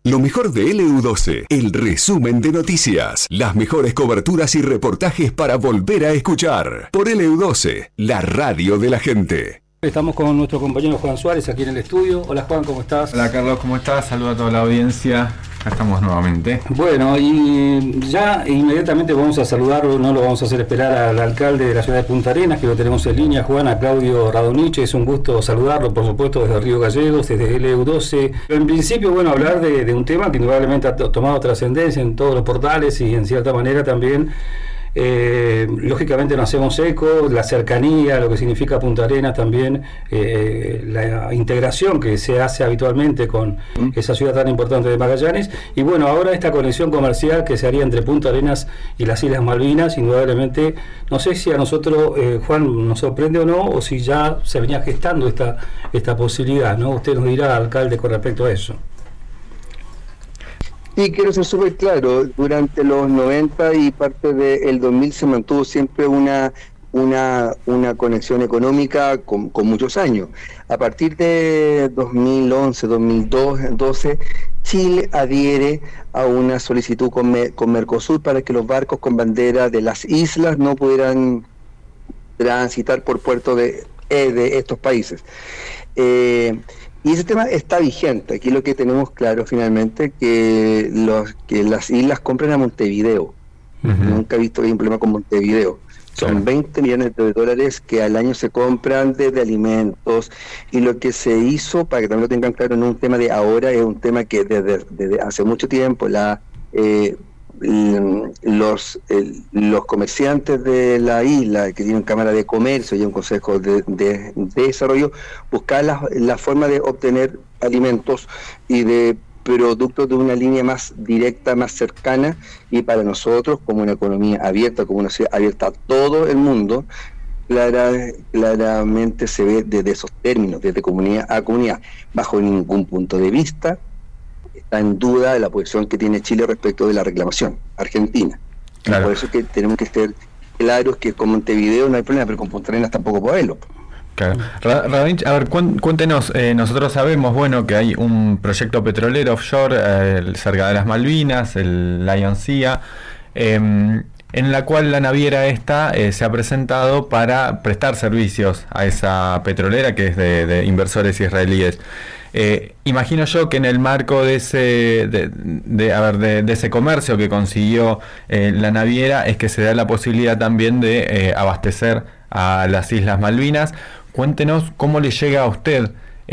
Lo mejor de LU12, el resumen de noticias, las mejores coberturas y reportajes para volver a escuchar. Por LU12, la radio de la gente. Estamos con nuestro compañero Juan Suárez aquí en el estudio. Hola Juan, ¿cómo estás? Hola Carlos, ¿cómo estás? Saludos a toda la audiencia. Acá estamos nuevamente. Bueno, y ya inmediatamente vamos a saludarlo, no lo vamos a hacer esperar al alcalde de la ciudad de Punta Arenas, que lo tenemos en línea, Juan, a Claudio Radoniche. Es un gusto saludarlo, por supuesto, desde Río Gallegos, desde LU12. Pero en principio, bueno, hablar de un tema que indudablemente ha tomado trascendencia en todos los portales y en cierta manera también. Lógicamente nos hacemos eco, la cercanía, lo que significa Punta Arenas también, la integración que se hace habitualmente con esa ciudad tan importante de Magallanes, y bueno, ahora esta conexión comercial que se haría entre Punta Arenas y las Islas Malvinas, indudablemente, no sé si a nosotros, Juan, nos sorprende o no, o si ya se venía gestando esta posibilidad, ¿no? Usted nos dirá, alcalde, con respecto a eso. Sí, quiero ser súper claro, durante los 90 y parte del 2000 se mantuvo siempre una conexión económica con muchos años. A partir de 2011, 2012, Chile adhiere a una solicitud con Mercosur para que los barcos con bandera de las islas no pudieran transitar por puertos de estos países. Y ese tema está vigente. Aquí lo que tenemos claro finalmente que las islas compran a Montevideo. Nunca he visto que hay un problema con Montevideo. Son 20 millones de dólares que al año se compran desde alimentos, y lo que se hizo, para que también lo tengan claro, no es un tema de ahora, es un tema que desde hace mucho tiempo los comerciantes de la isla, que tienen cámara de comercio y un consejo de desarrollo, buscar la forma de obtener alimentos y de productos de una línea más directa, más cercana, y para nosotros, como una economía abierta, como una ciudad abierta a todo el mundo, claramente se ve desde esos términos, desde comunidad a comunidad. Bajo ningún punto de vista está en duda la posición que tiene Chile respecto de la reclamación argentina. Claro. Por eso que tenemos que ser claros que con Montevideo no hay problema, pero con Punta Arenas tampoco puede haberlo. Claro. Radonich, a ver, cuéntenos, nosotros sabemos, bueno, que hay un proyecto petrolero offshore cerca de las Malvinas, el Lion Sea, en la cual la naviera esta se ha presentado para prestar servicios a esa petrolera que es de inversores israelíes. Imagino yo que en el marco de ese comercio que consiguió la naviera es que se da la posibilidad también de abastecer a las Islas Malvinas. Cuéntenos cómo le llega a usted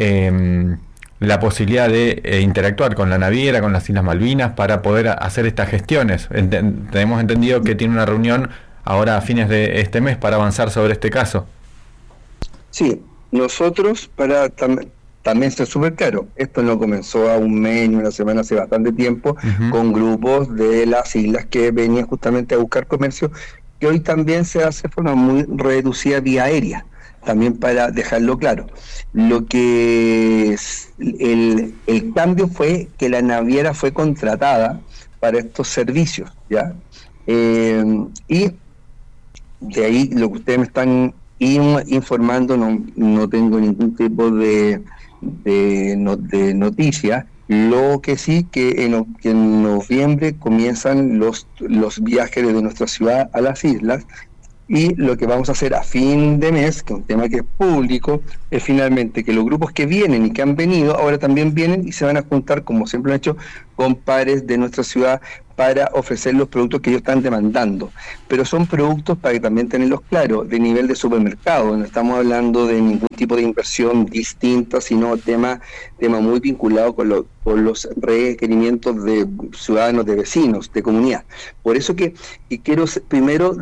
la posibilidad de interactuar con la naviera, con las Islas Malvinas, para poder hacer estas gestiones. Tenemos entendido que tiene una reunión ahora a fines de este mes para avanzar sobre este caso. Sí, nosotros también ser súper claro, esto no comenzó a un mes ni una semana, hace bastante tiempo, con grupos de las islas que venían justamente a buscar comercio, que hoy también se hace de forma muy reducida vía aérea, también para dejarlo claro. Lo que el cambio fue que la naviera fue contratada para estos servicios, ¿ya? Y de ahí lo que ustedes me están informando, no tengo ningún tipo de noticia. Lo que sí, que en noviembre comienzan los viajes de nuestra ciudad a las islas, y lo que vamos a hacer a fin de mes, que es un tema que es público, es finalmente que los grupos que vienen y que han venido, ahora también vienen y se van a juntar, como siempre lo han hecho, con pares de nuestra ciudad para ofrecer los productos que ellos están demandando. Pero son productos, para que también tenerlos claros, de nivel de supermercado. No estamos hablando de ningún tipo de inversión distinta, sino tema muy vinculado con los requerimientos de ciudadanos, de vecinos, de comunidad. Por eso que quiero primero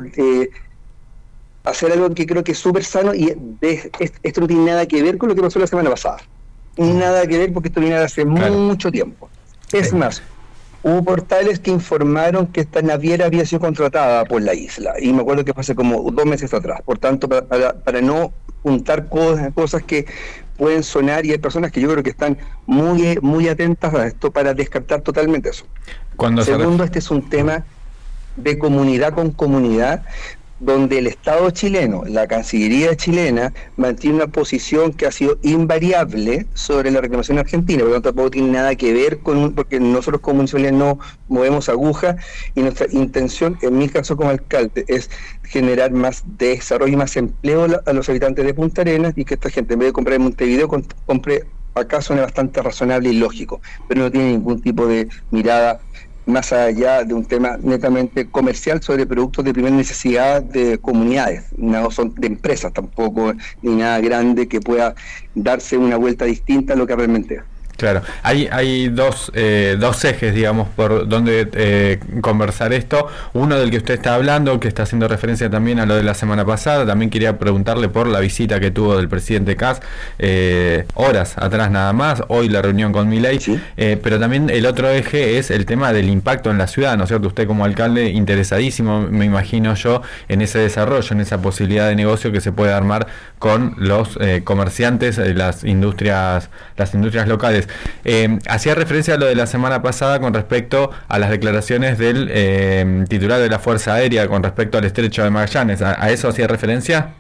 hacer algo que creo que es súper sano, y esto no tiene nada que ver con lo que pasó la semana pasada. Nada que ver, porque esto viene de hace mucho tiempo. Es más, hubo portales que informaron que esta naviera había sido contratada por la isla, y me acuerdo que fue hace como 2 meses atrás. Por tanto, para no juntar cosas que pueden sonar, y hay personas que yo creo que están muy atentas a esto para descartar totalmente eso. Segundo, este es un tema de comunidad con comunidad, donde el Estado chileno, la Cancillería chilena, mantiene una posición que ha sido invariable sobre la reclamación argentina, pero tampoco tiene nada que ver porque nosotros como municipalidad no movemos aguja, y nuestra intención, en mi caso como alcalde, es generar más desarrollo y más empleo a los habitantes de Punta Arenas, y que esta gente, en vez de comprar en Montevideo, compre acá. Suena bastante razonable y lógico, pero no tiene ningún tipo de mirada más allá de un tema netamente comercial sobre productos de primera necesidad de comunidades, no son de empresas tampoco, ni nada grande que pueda darse una vuelta distinta a lo que realmente es. Claro, hay dos ejes, digamos, por donde conversar esto. Uno del que usted está hablando, que está haciendo referencia también a lo de la semana pasada. También quería preguntarle por la visita que tuvo del presidente Kast, horas atrás nada más, hoy la reunión con Milei. ¿Sí? Pero también el otro eje es el tema del impacto en la ciudad, ¿no es cierto? Usted como alcalde interesadísimo, me imagino yo, en ese desarrollo, en esa posibilidad de negocio que se puede armar con los comerciantes, las industrias locales. Hacía referencia a lo de la semana pasada con respecto a las declaraciones del titular de la Fuerza Aérea con respecto al estrecho de Magallanes. ¿A eso hacía referencia?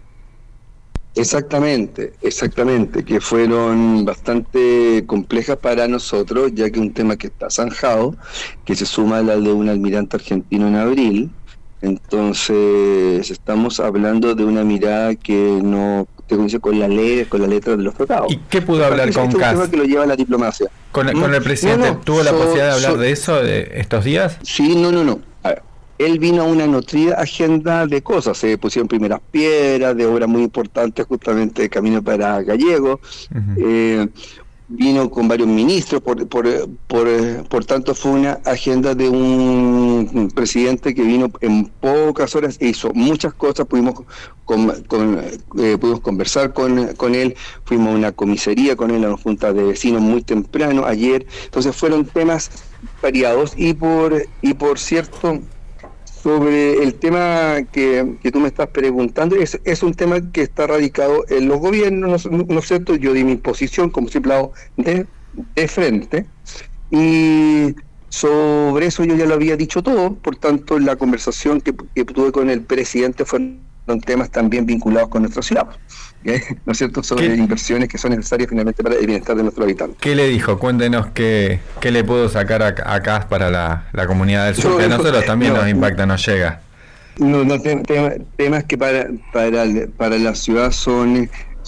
Exactamente, que fueron bastante complejas para nosotros, ya que un tema que está zanjado, que se suma a la de un almirante argentino en abril. Entonces estamos hablando de una mirada que no te coincide con la ley, con la letra de los tratados. ¿Y qué pudo hablar con Kast? Que lo lleva la diplomacia. ¿Con el presidente tuvo la posibilidad de hablar de eso de estos días? Sí, no. A ver, él vino a una nutrida agenda de cosas. Se pusieron primeras piedras de obras muy importantes, justamente de Camino para Gallego. Uh-huh. Vino con varios ministros, por tanto fue una agenda de un presidente que vino en pocas horas e hizo muchas cosas. Pudimos conversar con él, fuimos a una comisaría con él, a una junta de vecinos muy temprano ayer. Entonces fueron temas variados y por cierto, sobre el tema que tú me estás preguntando, es un tema que está radicado en los gobiernos, ¿no es cierto? Yo di mi posición como siempre hago de frente, y sobre eso yo ya lo había dicho todo. Por tanto, la conversación que tuve con el presidente fueron temas también vinculados con nuestra ciudad, ¿no es cierto? Sobre inversiones que son necesarias finalmente para el bienestar de nuestros habitantes. ¿Qué le dijo? Cuéntenos qué le pudo sacar a Kast para la comunidad del sur, que a nosotros también nos impacta, nos llega. Temas que para la ciudad son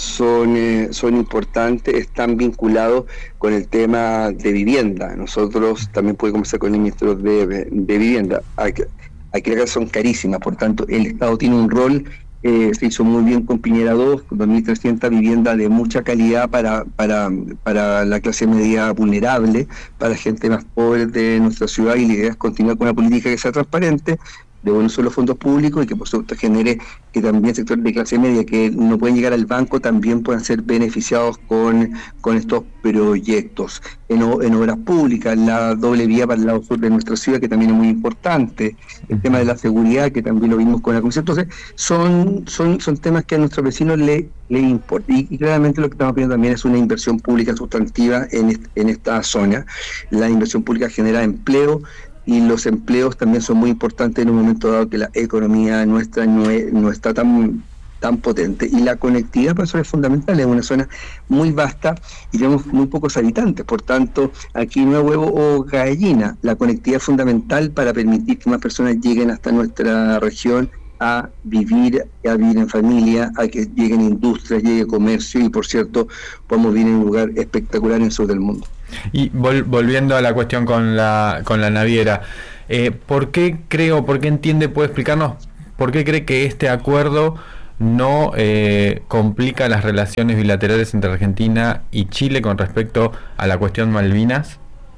importantes, están vinculados con el tema de vivienda. Nosotros también podemos conversar con el ministro de vivienda. Aquí son carísimas, por tanto el Estado tiene un rol. Se hizo muy bien con Piñera 2, 2.300 viviendas de mucha calidad para la clase media vulnerable, para la gente más pobre de nuestra ciudad, y la idea es continuar con una política que sea transparente, de buenos solo fondos públicos, y que por supuesto genere que también sectores de clase media que no pueden llegar al banco también puedan ser beneficiados con estos proyectos. En obras públicas, la doble vía para el lado sur de nuestra ciudad, que también es muy importante, el tema de la seguridad, que también lo vimos con la Comisión. Entonces son temas que a nuestros vecinos le importa, y claramente lo que estamos pidiendo también es una inversión pública sustantiva en esta zona. La inversión pública genera empleo, y los empleos también son muy importantes en un momento dado que la economía nuestra no está tan potente, y la conectividad para eso es fundamental. Es una zona muy vasta y tenemos muy pocos habitantes, por tanto aquí no es huevo o gallina. La conectividad es fundamental para permitir que más personas lleguen hasta nuestra región a vivir en familia, a que lleguen industrias, llegue comercio, y por cierto podemos vivir en un lugar espectacular en el sur del mundo. Y volviendo a la cuestión con la naviera, ¿por qué entiende, puede explicarnos por qué cree que este acuerdo no complica las relaciones bilaterales entre Argentina y Chile con respecto a la cuestión Malvinas?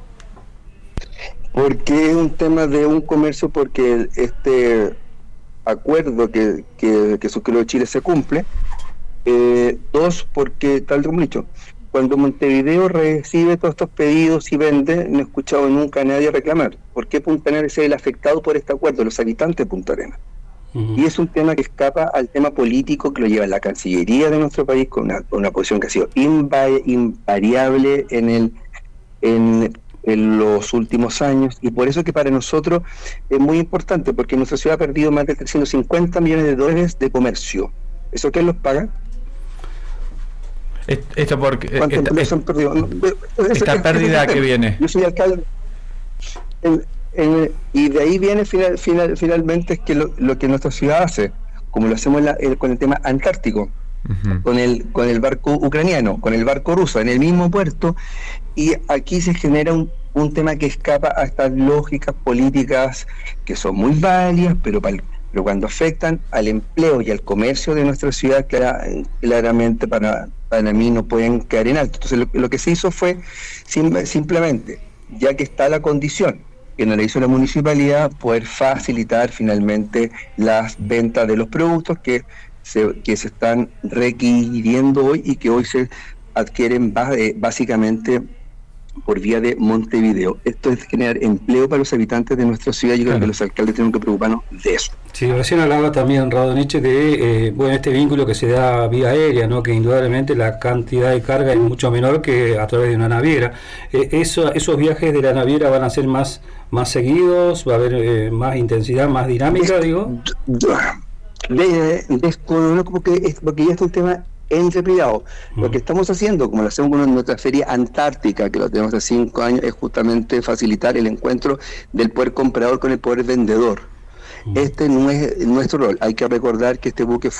Porque es un tema de un comercio, porque este acuerdo que suscribió Chile se cumple. Dos, porque tal como he dicho, cuando Montevideo recibe todos estos pedidos y vende, no he escuchado nunca a nadie reclamar. ¿Por qué Punta Arenas es el afectado por este acuerdo? Los habitantes de Punta Arenas. Uh-huh. Y es un tema que escapa al tema político que lo lleva la Cancillería de nuestro país, con una posición que ha sido invariable en en los últimos años, y por eso que para nosotros es muy importante, porque nuestra ciudad ha perdido más de 350 millones de dólares de comercio. ¿Eso quién los paga? Esto porque ¿Cuántas han perdido? esta pérdida que viene. Yo soy alcalde y de ahí viene finalmente es que lo que nuestra ciudad hace, como lo hacemos con el tema antártico, con el barco ucraniano, con el barco ruso, en el mismo puerto, y aquí se genera un tema que escapa a estas lógicas políticas que son muy válidas, pero cuando afectan al empleo y al comercio de nuestra ciudad, claramente para mí no pueden caer en alto. Entonces lo que se hizo fue simplemente, ya que está la condición que nos la hizo la municipalidad, poder facilitar finalmente las ventas de los productos que se están requiriendo hoy y que hoy se adquieren básicamente por vía de Montevideo. Esto es generar empleo para los habitantes de nuestra ciudad. Yo creo que los alcaldes tenemos que preocuparnos de eso. Sí, recién hablaba también Radonich de este vínculo que se da vía aérea, ¿no? Que indudablemente la cantidad de carga es mucho menor que a través de una naviera. Esos viajes de la naviera van a ser más seguidos, va a haber más intensidad, más dinámica, digo. Porque ya es un tema entre privados. Lo que estamos haciendo, como lo hacemos con nuestra feria antártica, que lo tenemos hace 5 años, es justamente facilitar el encuentro del poder comprador con el poder vendedor. Este no es nuestro rol. Hay que recordar que este buque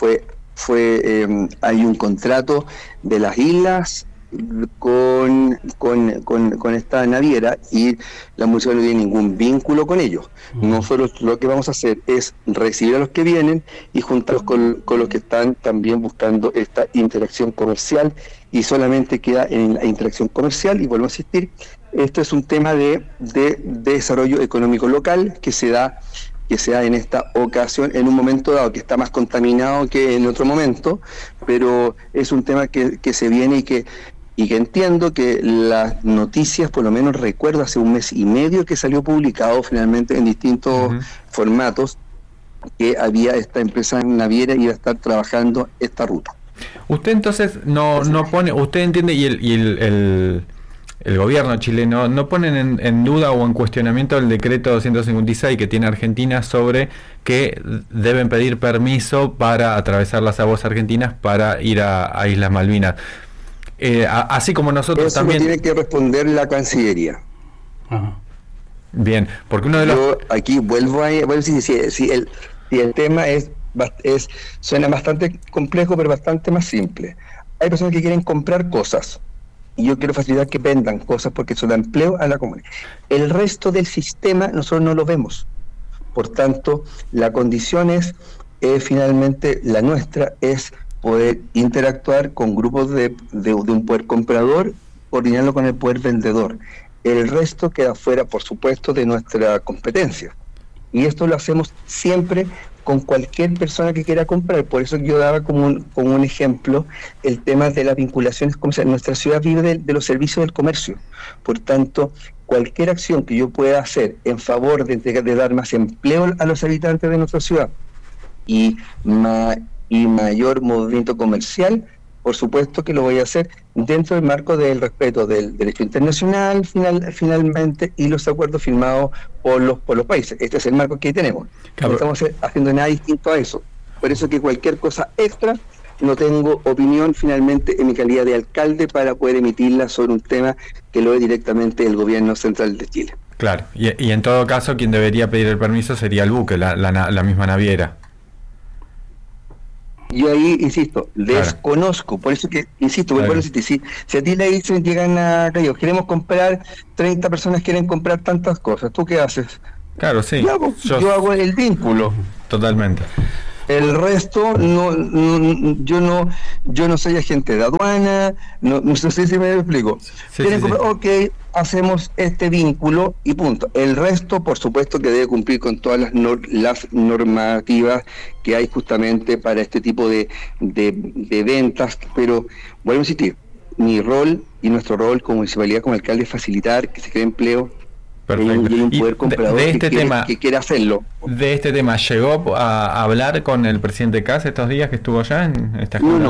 hay un contrato de las islas con esta naviera, y la municipalidad no tiene ningún vínculo con ellos. Nosotros lo que vamos a hacer es recibir a los que vienen y juntarlos con los que están también buscando esta interacción comercial, y solamente queda en la interacción comercial. Y vuelvo a insistir, esto es un tema de desarrollo económico local que se da en esta ocasión, en un momento dado que está más contaminado que en otro momento, pero es un tema que se viene y que entiendo que las noticias, por lo menos recuerdo hace 1 mes y medio que salió publicado finalmente en distintos formatos, que había esta empresa naviera y iba a estar trabajando esta ruta. Usted entonces no pone, usted entiende, y el gobierno chileno no ponen en duda o en cuestionamiento el decreto 256 que tiene Argentina sobre que deben pedir permiso para atravesar las aguas argentinas para ir a Islas Malvinas. Así como nosotros eso también... tiene que responder la Cancillería. Ajá. Bien, porque uno de los... Yo aquí vuelvo a decir, si el tema suena bastante complejo, pero bastante más simple. Hay personas que quieren comprar cosas, y yo quiero facilitar que vendan cosas porque eso da empleo a la comunidad. El resto del sistema nosotros no lo vemos. Por tanto, la condición es, finalmente, la nuestra es poder interactuar con grupos de un poder comprador, coordinarlo con el poder vendedor. El resto queda fuera, por supuesto, de nuestra competencia. Y esto lo hacemos siempre con cualquier persona que quiera comprar. Por eso yo daba como un ejemplo el tema de las vinculaciones comerciales. Nuestra ciudad vive de los servicios del comercio. Por tanto, cualquier acción que yo pueda hacer en favor de dar más empleo a los habitantes de nuestra ciudad y mayor movimiento comercial, por supuesto que lo voy a hacer dentro del marco del respeto del derecho internacional finalmente, y los acuerdos firmados por los países. Este es el marco que tenemos. No estamos haciendo nada distinto a eso. Por eso que cualquier cosa extra, no tengo opinión finalmente en mi calidad de alcalde para poder emitirla sobre un tema que lo ve directamente el gobierno central de Chile. Claro, y en todo caso quien debería pedir el permiso sería el buque, la misma naviera. Yo ahí, insisto, desconozco, por eso que, insisto, vuelvo a insistir, si a ti le dicen, llegan a Cayo, queremos comprar, 30 personas quieren comprar tantas cosas, ¿tú qué haces? Claro, sí. Yo hago el vínculo. Totalmente. El resto, yo no soy agente de aduana, no sé si me explico. Quieren comprar, ok, hacemos este vínculo y punto. El resto, por supuesto, que debe cumplir con todas las normativas que hay justamente para este tipo de ventas, pero vuelvo a insistir, mi rol y nuestro rol como municipalidad, como alcalde, es facilitar que se cree empleo. Perfecto. Y un poder comprador que quiere hacerlo. De este tema, ¿llegó a hablar con el presidente Kast estos días que estuvo allá en esta escuela?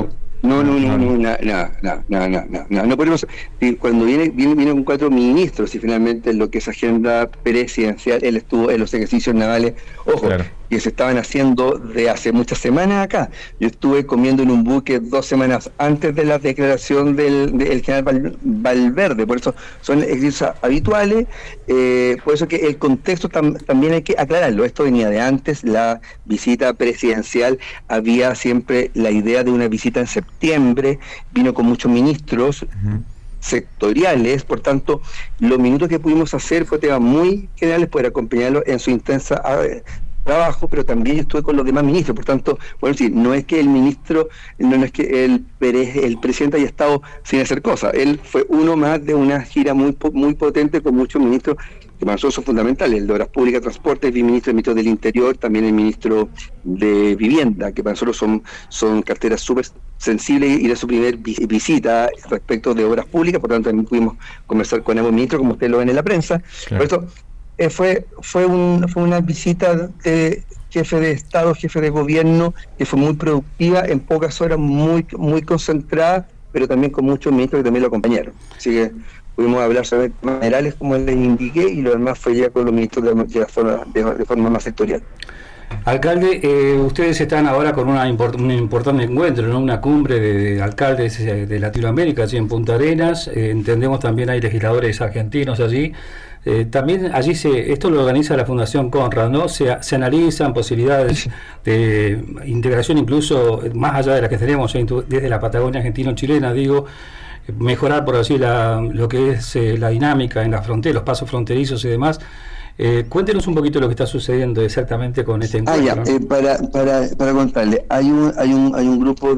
No podemos. Cuando viene con 4 ministros y finalmente lo que es agenda presidencial, él estuvo en los ejercicios navales, ojo, claro, que se estaban haciendo de hace muchas semanas acá. Yo estuve comiendo en un buque 2 semanas antes de la declaración del general Valverde, por eso son ejercicios habituales, por eso que el contexto también hay que aclararlo. Esto venía de antes, la visita presidencial, había siempre la idea de una visita en septiembre, vino con muchos ministros sectoriales, por tanto, los minutos que pudimos hacer fue temas muy generales poder acompañarlo en su intensa trabajo, pero también estuve con los demás ministros, por tanto, bueno, sí, no es que el ministro, no es que el presidente haya estado sin hacer cosas, él fue uno más de una gira muy potente con muchos ministros que para nosotros son fundamentales, el de Obras Públicas, Transportes, el ministro del Interior, también el ministro de Vivienda, que para nosotros son carteras súper sensibles, y de su primer visita respecto de Obras Públicas, por tanto también pudimos conversar con ambos ministros, como ustedes lo ven en la prensa. Claro. Por eso fue una visita de jefe de Estado, jefe de gobierno, que fue muy productiva, en pocas horas, muy concentrada, pero también con muchos ministros que también lo acompañaron. Así que pudimos hablar sobre temas generales, como les indiqué, y lo demás fue ya con los ministros de forma más sectorial. Alcalde, ustedes están ahora con un importante encuentro, ¿no? Una cumbre de alcaldes de Latinoamérica, allí en Punta Arenas. Entendemos también hay legisladores argentinos allí. También allí esto lo organiza la Fundación Conrad, ¿no? Se analizan posibilidades de integración, incluso más allá de las que tenemos desde la Patagonia argentino-chilena, digo, mejorar, por así, lo que es la dinámica en la frontera, los pasos fronterizos y demás. Cuéntenos un poquito lo que está sucediendo exactamente con este encuentro. Para contarle, hay un grupo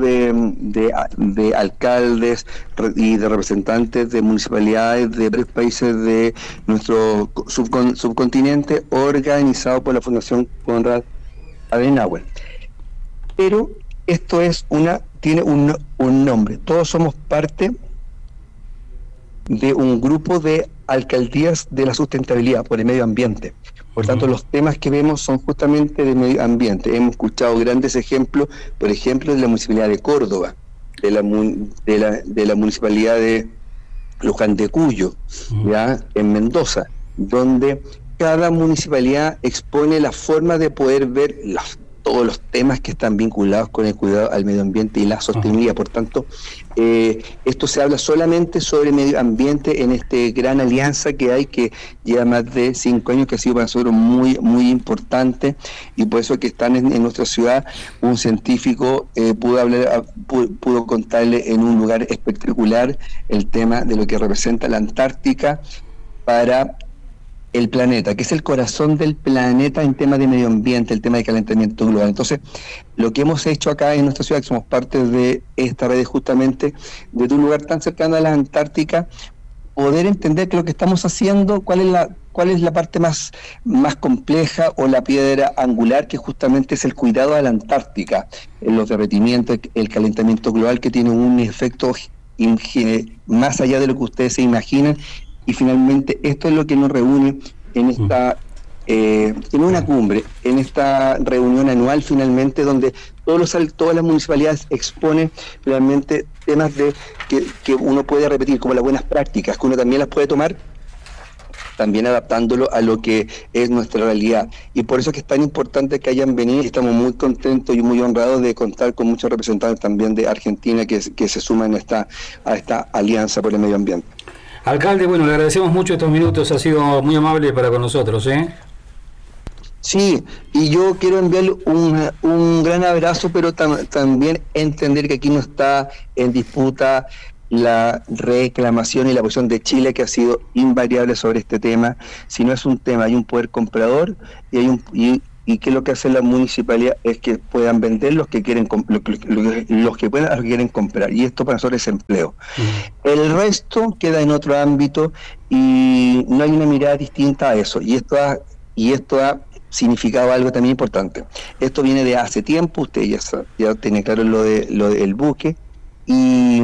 de alcaldes y de representantes de municipalidades de varios países de nuestro subcontinente, organizado por la Fundación Konrad Adenauer. Pero esto tiene un nombre. Todos somos parte de un grupo de alcaldías de la sustentabilidad por el medio ambiente. Por tanto, los temas que vemos son justamente de medio ambiente. Hemos escuchado grandes ejemplos, por ejemplo, de la Municipalidad de Córdoba, de la Municipalidad de Luján de Cuyo, ya en Mendoza, donde cada municipalidad expone la forma de poder ver todos los temas que están vinculados con el cuidado al medio ambiente y la sostenibilidad. Por tanto, esto se habla solamente sobre medio ambiente en este gran alianza que hay, que lleva más de 5 años, que ha sido para nosotros muy importante, y por eso que están en nuestra ciudad. Un científico pudo contarle en un lugar espectacular el tema de lo que representa la Antártica para el planeta, que es el corazón del planeta en temas de medio ambiente, el tema de calentamiento global. Entonces, lo que hemos hecho acá en nuestra ciudad, que somos parte de esta red, justamente desde un lugar tan cercano a la Antártica, poder entender que lo que estamos haciendo, cuál es la parte más compleja, o la piedra angular, que justamente es el cuidado a la Antártica, en los derretimientos, el calentamiento global, que tiene un efecto más allá de lo que ustedes se imaginan. Y finalmente esto es lo que nos reúne en esta en una cumbre, en esta reunión anual, finalmente, donde todas las municipalidades exponen realmente temas que uno puede repetir, como las buenas prácticas, que uno también las puede tomar, también adaptándolo a lo que es nuestra realidad. Y por eso es que es tan importante que hayan venido, y estamos muy contentos y muy honrados de contar con muchos representantes también de Argentina que se suman a esta alianza por el medio ambiente. Alcalde, bueno, le agradecemos mucho estos minutos, ha sido muy amable para con nosotros, ¿eh? Sí, y yo quiero enviarle un gran abrazo, pero también entender que aquí no está en disputa la reclamación y la posición de Chile, que ha sido invariable sobre este tema, sino es un tema, hay un poder comprador y que lo que hace la municipalidad es que puedan vender los que quieren los que puedan, a los que quieren comprar, y esto para nosotros es empleo. El resto queda en otro ámbito y no hay una mirada distinta a eso, y esto ha significado algo también importante. Esto viene de hace tiempo, usted ya tiene claro lo del buque, y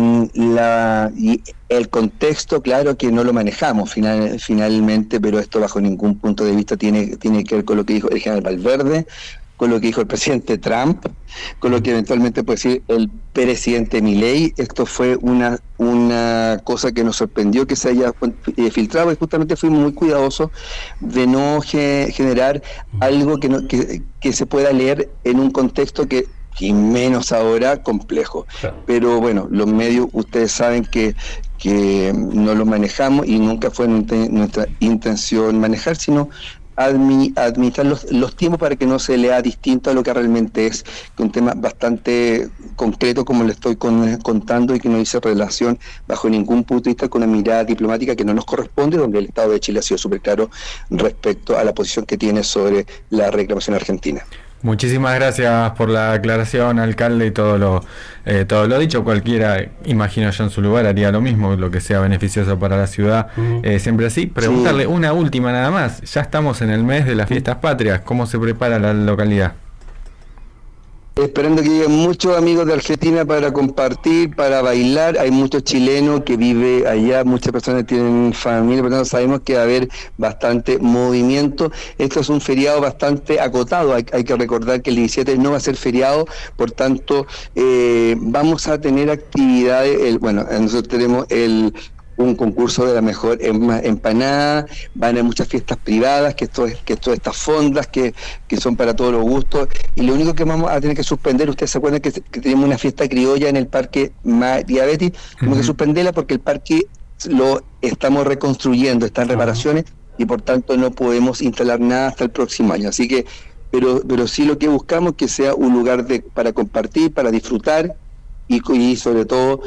el contexto, claro que no lo manejamos finalmente, pero esto bajo ningún punto de vista tiene que ver con lo que dijo el general Valverde, con lo que dijo el presidente Trump, con lo que eventualmente puede decir el presidente Milei. Esto fue una cosa que nos sorprendió que se haya filtrado, y justamente fuimos muy cuidadosos de no generar algo que se pueda leer en un contexto que, y menos ahora, complejo. Claro. Pero bueno, los medios, ustedes saben que no los manejamos, y nunca fue nuestra intención manejar, sino administrar los tiempos para que no se lea distinto a lo que realmente es, que un tema bastante concreto, como le estoy contando, y que no dice relación bajo ningún punto de vista con una mirada diplomática que no nos corresponde, donde el Estado de Chile ha sido súper claro respecto a la posición que tiene sobre la reclamación argentina. Muchísimas gracias por la aclaración, alcalde, y todo lo dicho. Cualquiera, imagino yo en su lugar, haría lo mismo, lo que sea beneficioso para la ciudad, siempre así. Preguntarle una última nada más. Ya estamos en el mes de las fiestas patrias. ¿Cómo se prepara la localidad? Esperando que lleguen muchos amigos de Argentina para compartir, para bailar. Hay muchos chilenos que viven allá, muchas personas tienen familia, por lo tanto sabemos que va a haber bastante movimiento. Esto es un feriado bastante acotado, hay que recordar que el 17 no va a ser feriado, por tanto vamos a tener actividades. Nosotros tenemos un concurso de la mejor empanada, van a haber muchas fiestas privadas, que todas estas fondas que son para todos los gustos, y lo único que vamos a tener que suspender, ustedes se acuerdan que tenemos una fiesta criolla en el Parque María Betty, tenemos que suspenderla porque el parque lo estamos reconstruyendo, está en reparaciones, y por tanto no podemos instalar nada hasta el próximo año, así que, pero sí lo que buscamos es que sea un lugar para compartir, para disfrutar, y sobre todo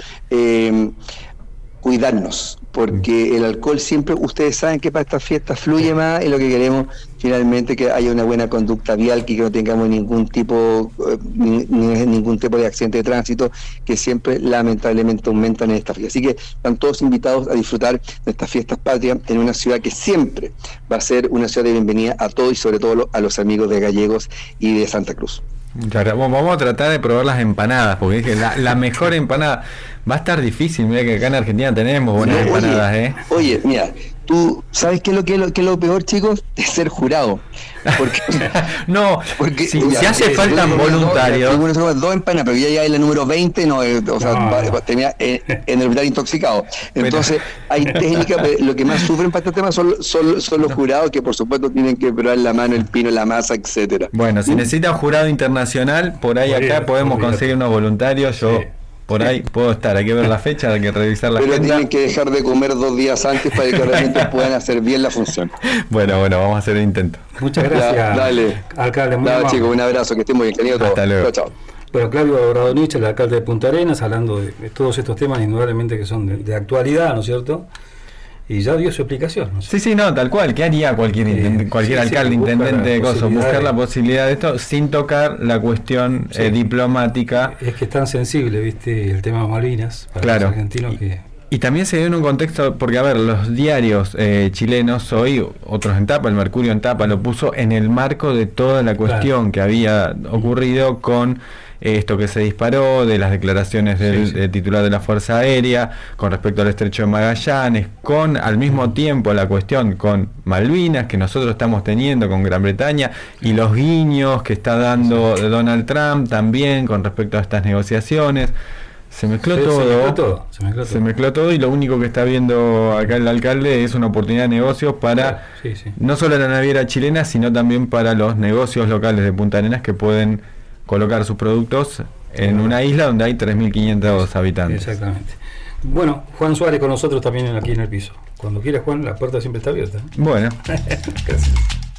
cuidarnos, porque el alcohol siempre, ustedes saben que para estas fiestas fluye más, y lo que queremos finalmente que haya una buena conducta vial, que no tengamos ningún tipo de accidente de tránsito, que siempre lamentablemente aumentan en estas fiestas. Así que están todos invitados a disfrutar de estas fiestas patrias en una ciudad que siempre va a ser una ciudad de bienvenida a todos, y sobre todo a los amigos de Gallegos y de Santa Cruz. Vamos a tratar de probar las empanadas, porque es que la mejor empanada va a estar difícil. Mira que acá en Argentina tenemos buenas empanadas, Oye, mira, tú sabes qué es lo peor, chicos, de ser jurado. Porque si hace falta voluntarios. Dos empanadas, pero ya es la número 20, tenía en el hospital intoxicado. Entonces, hay técnicas, lo que más sufren para este tema son los jurados, que por supuesto tienen que probar la mano, el pino, la masa, etcétera. Bueno, si necesita un jurado internacional, por ahí acá podemos conseguir unos voluntarios. Por ahí puedo estar, hay que ver la fecha, hay que revisar la agenda. Pero tienen que dejar de comer 2 días antes para que realmente puedan hacer bien la función. Bueno, vamos a hacer el intento. Muchas gracias, dale, alcalde. Dale, chicos, un abrazo, que estén muy bien, querido. Hasta luego. Chao. Bueno, Claudio Radonich, el alcalde de Punta Arenas, hablando de todos estos temas, indudablemente que son de actualidad, ¿no es cierto? Y ya dio su explicación, ¿no? Sí, tal cual. ¿Qué haría cualquier alcalde, intendente de cosas? Buscar la posibilidad de esto sin tocar la cuestión diplomática. Es que es tan sensible, ¿viste? El tema de Malvinas para los argentinos que... Y también se dio en un contexto, porque a ver, los diarios chilenos hoy, otros en tapa, el Mercurio en tapa, lo puso en el marco de toda la cuestión que había ocurrido con esto que se disparó, de las declaraciones del titular de la Fuerza Aérea con respecto al Estrecho de Magallanes, con al mismo tiempo la cuestión con Malvinas que nosotros estamos teniendo con Gran Bretaña, y los guiños que está dando Donald Trump también con respecto a estas negociaciones. Se mezcló todo, y lo único que está viendo acá el alcalde es una oportunidad de negocios para no solo la naviera chilena, sino también para los negocios locales de Punta Arenas que pueden colocar sus productos en una isla donde hay 3.500 habitantes. Exactamente. Bueno, Juan Suárez con nosotros también aquí en el piso. Cuando quieras, Juan, la puerta siempre está abierta. Bueno. Gracias.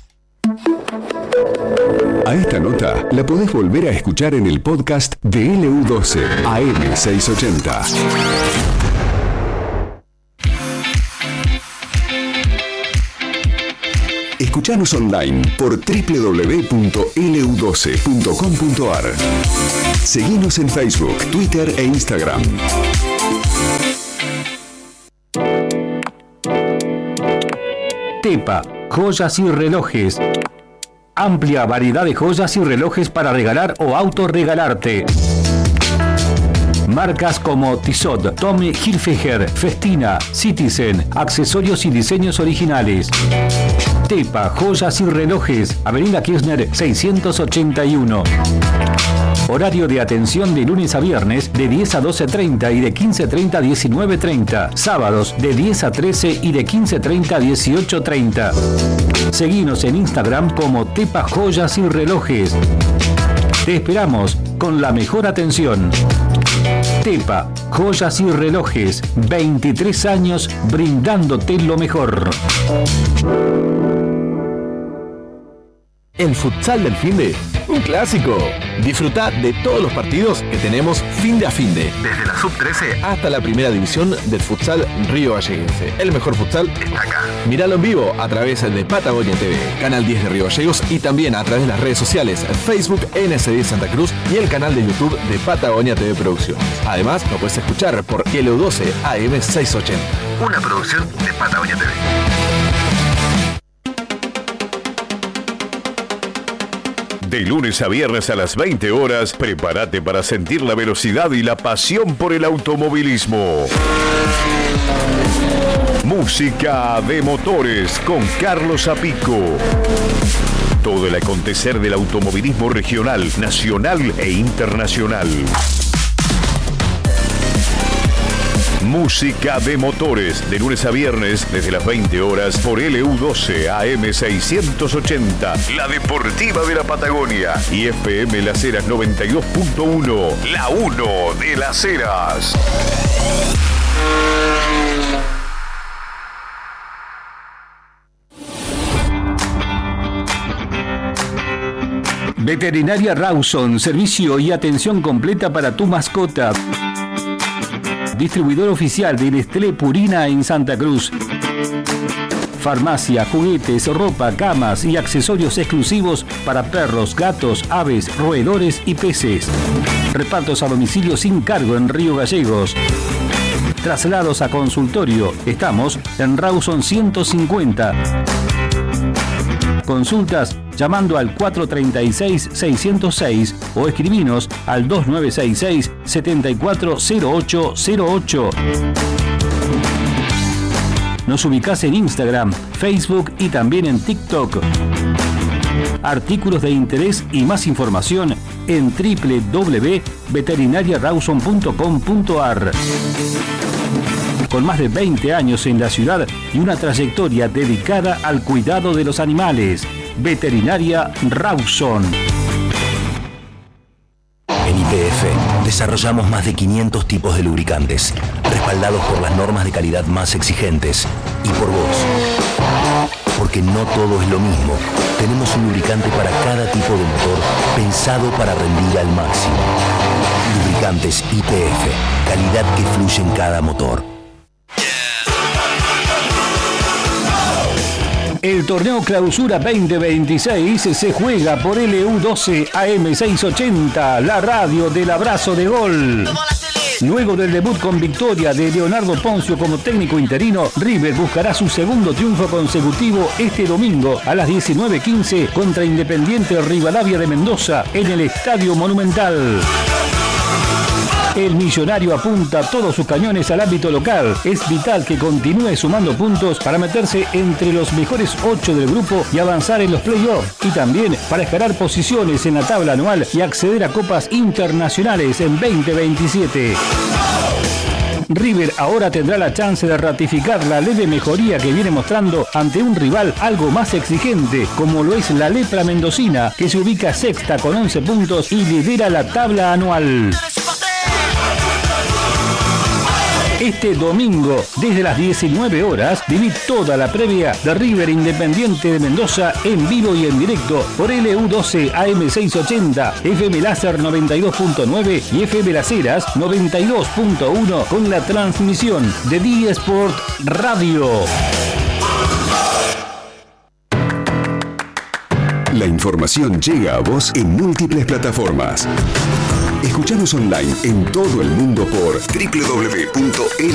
A esta nota la podés volver a escuchar en el podcast de LU12 AM680. Escuchanos online por www.lu12.com.ar. Seguinos en Facebook, Twitter e Instagram. Tepa, joyas y relojes. Amplia variedad de joyas y relojes para regalar o autorregalarte. Marcas como Tissot, Tommy Hilfiger, Festina, Citizen, accesorios y diseños originales. Tepa, joyas y relojes, Avenida Kirchner 681. Horario de atención de lunes a viernes de 10 a 12:30 y de 15:30 a 19:30. Sábados de 10 a 13 y de 15:30 a 18:30. Seguinos en Instagram como Tepa Joyas y Relojes. Te esperamos con la mejor atención. Tepa, joyas y relojes, 23 años brindándote lo mejor. El futsal del finde, un clásico. Disfruta de todos los partidos que tenemos finde a finde, desde la sub-13 hasta la primera división del futsal Río Galleguense. El mejor futsal está acá. Míralo en vivo a través de Patagonia TV, Canal 10 de Río Gallegos y también a través de las redes sociales Facebook NS10 Santa Cruz y el canal de YouTube de Patagonia TV Producciones. Además, lo puedes escuchar por LU12 AM 680, una producción de Patagonia TV. De lunes a viernes a las 20 horas, prepárate para sentir la velocidad y la pasión por el automovilismo. Música de motores con Carlos Zapico. Todo el acontecer del automovilismo regional, nacional e internacional. Música de motores, de lunes a viernes, desde las 20 horas, por LU12 AM 680, la deportiva de la Patagonia, y FM Las Heras 92.1, la 1 de Las Heras. Veterinaria Rawson, servicio y atención completa para tu mascota. Distribuidor oficial de Nestlé Purina en Santa Cruz. Farmacia, juguetes, ropa, camas y accesorios exclusivos para perros, gatos, aves, roedores y peces. Repartos a domicilio sin cargo en Río Gallegos. Traslados a consultorio. Estamos en Rawson 150. Consultas llamando al 436-606 o escribinos al 2966-740808. Nos ubicás en Instagram, Facebook y también en TikTok. Artículos de interés y más información en www.veterinariarawson.com.ar. Con más de 20 años en la ciudad y una trayectoria dedicada al cuidado de los animales. Veterinaria Rawson. En YPF desarrollamos más de 500 tipos de lubricantes, respaldados por las normas de calidad más exigentes y por vos. Porque no todo es lo mismo. Tenemos un lubricante para cada tipo de motor, pensado para rendir al máximo. Lubricantes YPF, calidad que fluye en cada motor. El torneo Clausura 2026 se juega por LU12 AM 680, la radio del abrazo de gol. Luego del debut con victoria de Leonardo Poncio como técnico interino, River buscará su segundo triunfo consecutivo este domingo a las 19:15 contra Independiente Rivadavia de Mendoza en el Estadio Monumental. El millonario apunta todos sus cañones al ámbito local. Es vital que continúe sumando puntos para meterse entre los mejores 8 del grupo y avanzar en los playoffs. Y también para escalar posiciones en la tabla anual y acceder a copas internacionales en 2027. River ahora tendrá la chance de ratificar la leve mejoría que viene mostrando ante un rival algo más exigente, como lo es la Lepra Mendocina, que se ubica sexta con 11 puntos y lidera la tabla anual. Este domingo, desde las 19 horas, viví toda la previa de River Independiente de Mendoza en vivo y en directo por LU12 AM 680, FM Láser 92.9 y FM Las Heras 92.1 con la transmisión de D Sport Radio. La información llega a vos en múltiples plataformas. Escuchanos online en todo el mundo por www.l